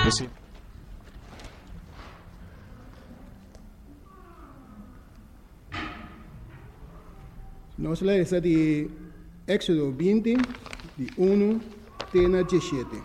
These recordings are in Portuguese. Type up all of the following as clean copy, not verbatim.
Sim. Nós lemos de Éxodo 20, de 1 até 17.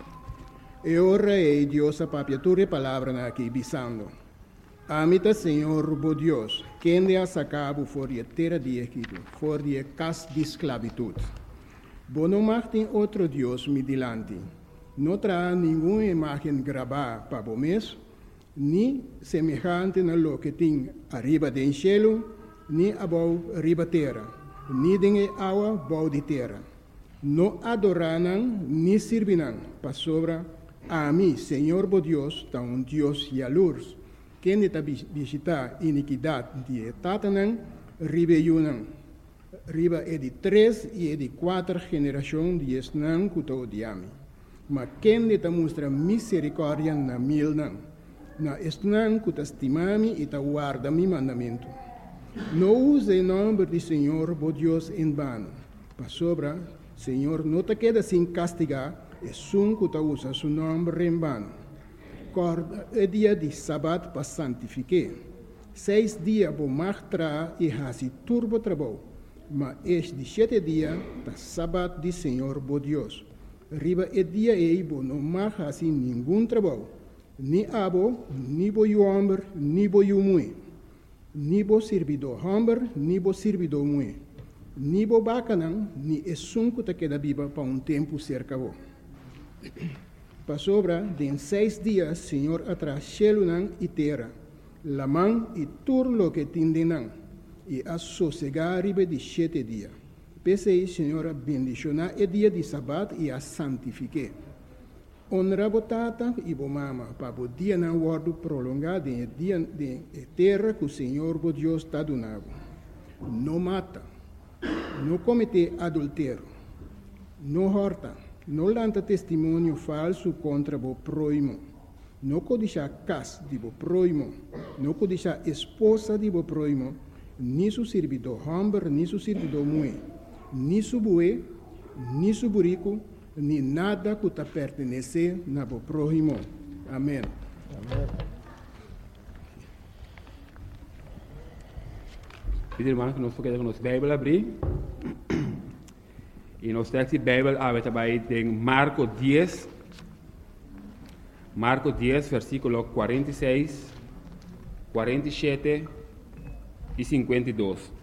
E ora é Deus a papiatura palavra aqui, bisando. Amita Senhor, bo Deus, quem de a sacabo for de terra de Egito, for de casa de esclavitud. Bo não martem outro Deus me dilante. Não terá nenhuma imagem gravada para o mês, nem semelhante na lo que tem arriba do cielo, nem abaixo arriba terra, nem de água abaixo de terra. Não adorarão, nem servirão, para sobra a mim, Senhor bo Deus, tá um Deus e a luz, quem está visitar iniquidade de Tatanã, ribeirão. Riba é de 3 e é de 4 gerações de esnã que estou odiando. Mas quem está mostra misericórdia na mil não. Na esnã que está estimando e está guarda meu mandamento. Não use o nome do Senhor, bo Deus, em vano. Para sobra, Senhor, não te queda sem castigar, é sum que está usa seu nome em vano. Corda é dia de sábado para santificar. 6 dias por martra e hasi turbo trabalho. Mas este de 7 dias, da sábado de Senhor, bo Deus. Riba é dia e bo não mais assim nenhum trabalho. Nem abo, nem bo o homem, nem bo o mulher. Nem bo servidor homem, nem bo servidor mulher. Nem bo bacanão, nem é sunco que queda viva para um tempo cerca bo. Para sobra, de 6 dias, Senhor atrás cielo e terra. La mão e tudo lo que tindenão. E a sossegar riba de 7 dias. Pensei, Senhora, bendicionar o dia de sábado e a santifique. Honra a tata e a mama, para o dia não guardo prolongado em dia de terra que o Senhor, o Deus, está donando. Não mata, não comete adultério, não horta, não lanta testemunho falso contra o próximo, não codiça casa de o próximo, não codiça esposa de o próximo, nem su servidor homem, nem su servidor mulher, nem su bué, nem su burico, nem nada que te pertenece na bo próximo. Amém. Pedir irmão que nós toquemos nossa Bíblia abrir. E nós temos a Bíblia aberta em Marcos 10. Marcos 10, versículo 46, 47 e 52.